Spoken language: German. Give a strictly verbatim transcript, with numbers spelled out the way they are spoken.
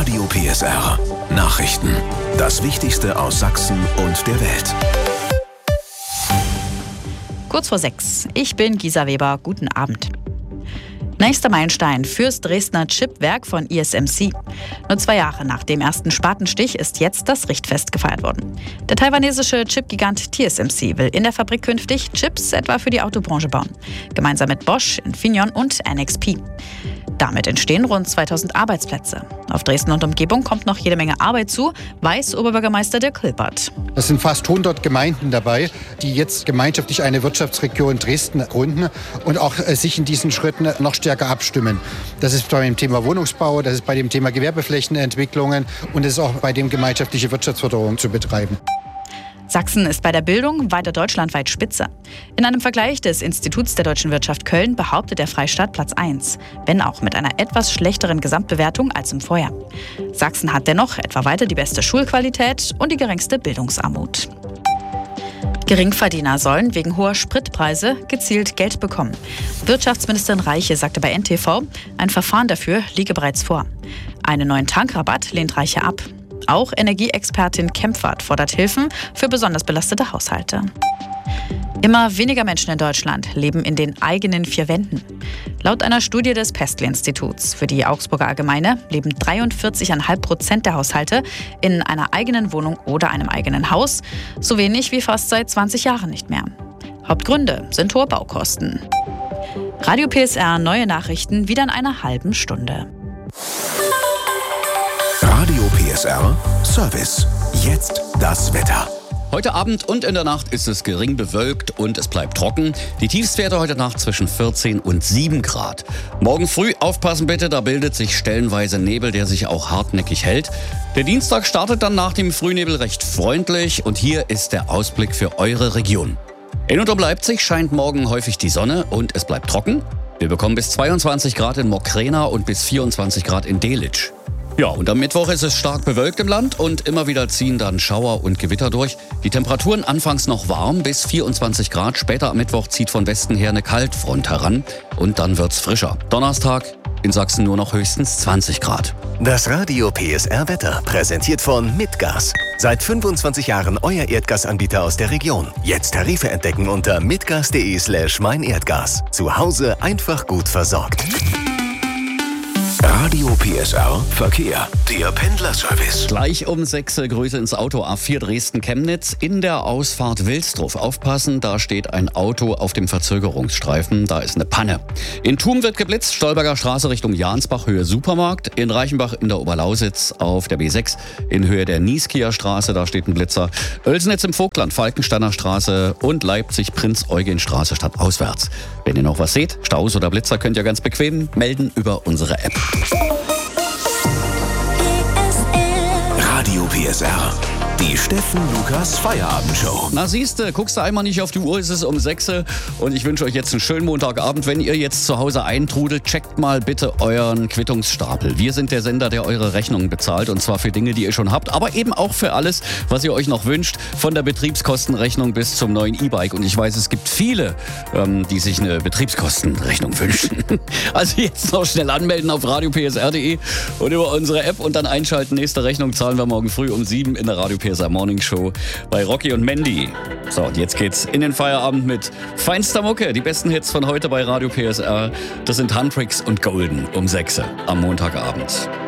Radio P S R. Nachrichten. Das Wichtigste aus Sachsen und der Welt. Kurz vor sechs. Ich bin Gisa Weber. Guten Abend. Nächster Meilenstein fürs Dresdner Chipwerk von I S M C. Nur zwei Jahre nach dem ersten Spatenstich ist jetzt das Richtfest gefeiert worden. Der taiwanesische Chipgigant T S M C will in der Fabrik künftig Chips etwa für die Autobranche bauen. Gemeinsam mit Bosch, Infineon und N X P. Damit entstehen rund zweitausend Arbeitsplätze. Auf Dresden und Umgebung kommt noch jede Menge Arbeit zu, weiß Oberbürgermeister Dirk Hilpert. Es sind fast hundert Gemeinden dabei, die jetzt gemeinschaftlich eine Wirtschaftsregion Dresden gründen und auch äh, sich in diesen Schritten noch stärker abstimmen. Das ist bei dem Thema Wohnungsbau, das ist bei dem Thema Gewerbeflächenentwicklungen und es ist auch bei dem gemeinschaftliche Wirtschaftsförderung zu betreiben. Sachsen ist bei der Bildung weiter deutschlandweit Spitze. In einem Vergleich des Instituts der deutschen Wirtschaft Köln behauptet der Freistaat Platz eins, wenn auch mit einer etwas schlechteren Gesamtbewertung als im Vorjahr. Sachsen hat dennoch etwa weiter die beste Schulqualität und die geringste Bildungsarmut. Geringverdiener sollen wegen hoher Spritpreise gezielt Geld bekommen. Wirtschaftsministerin Reiche sagte bei N T V, ein Verfahren dafür liege bereits vor. Einen neuen Tankrabatt lehnt Reiche ab. Auch Energieexpertin Kempfert fordert Hilfen für besonders belastete Haushalte. Immer weniger Menschen in Deutschland leben in den eigenen vier Wänden. Laut einer Studie des Pestel-Instituts für die Augsburger Allgemeine leben dreiundvierzig Komma fünf Prozent der Haushalte in einer eigenen Wohnung oder einem eigenen Haus, so wenig wie fast seit zwanzig Jahren nicht mehr. Hauptgründe sind hohe Baukosten. Radio P S R, neue Nachrichten wieder in einer halben Stunde. Radio P S R Service. Jetzt das Wetter. Heute Abend und in der Nacht ist es gering bewölkt und es bleibt trocken. Die Tiefstwerte heute Nacht zwischen vierzehn und sieben Grad. Morgen früh aufpassen bitte, da bildet sich stellenweise Nebel, der sich auch hartnäckig hält. Der Dienstag startet dann nach dem Frühnebel recht freundlich und hier ist der Ausblick für eure Region. In Unterleipzig scheint morgen häufig die Sonne und es bleibt trocken. Wir bekommen bis zweiundzwanzig Grad in Mokrena und bis vierundzwanzig Grad in Delitzsch. Ja, und am Mittwoch ist es stark bewölkt im Land und immer wieder ziehen dann Schauer und Gewitter durch. Die Temperaturen anfangs noch warm bis vierundzwanzig Grad. Später am Mittwoch zieht von Westen her eine Kaltfront heran und dann wird's frischer. Donnerstag in Sachsen nur noch höchstens zwanzig Grad. Das Radio P S R Wetter präsentiert von Mitgas. Seit fünfundzwanzig Jahren euer Erdgasanbieter aus der Region. Jetzt Tarife entdecken unter mitgas.de slash meinerdgas. Zu Hause einfach gut versorgt. Radio P S R Verkehr. Der Pendlerservice. Gleich um sechs Grüße ins Auto. A vier Dresden-Chemnitz. In der Ausfahrt Wilsdruff. Aufpassen, da steht ein Auto auf dem Verzögerungsstreifen. Da ist eine Panne. In Thum wird geblitzt. Stolberger Straße Richtung Jansbach, Höhe Supermarkt. In Reichenbach in der Oberlausitz auf der B sechs. In Höhe der Nieskieer Straße, da steht ein Blitzer. Oelsnitz im Vogtland, Falkensteiner Straße und Leipzig Prinz-Eugen-Straße stadtauswärts. Wenn ihr noch was seht, Staus oder Blitzer, könnt ihr ganz bequem melden über unsere App. Radio P S R. Die Steffen Lukas Feierabendshow. Na siehste, guckst du einmal nicht auf die Uhr, ist es um sechs und ich wünsche euch jetzt einen schönen Montagabend. Wenn ihr jetzt zu Hause eintrudelt, checkt mal bitte euren Quittungsstapel. Wir sind der Sender, der eure Rechnungen bezahlt und zwar für Dinge, die ihr schon habt, aber eben auch für alles, was ihr euch noch wünscht, von der Betriebskostenrechnung bis zum neuen E-Bike. Und ich weiß, es gibt viele, ähm, die sich eine Betriebskostenrechnung wünschen. Also jetzt noch schnell anmelden auf radio p s r punkt d e und über unsere App und dann einschalten. Nächste Rechnung zahlen wir morgen früh um sieben in der Radio P S R Morning Show bei Rocky und Mandy. So, und jetzt geht's in den Feierabend mit feinster Mucke. Die besten Hits von heute bei Radio P S R. Das sind Huntrix und Golden um sechs am Montagabend.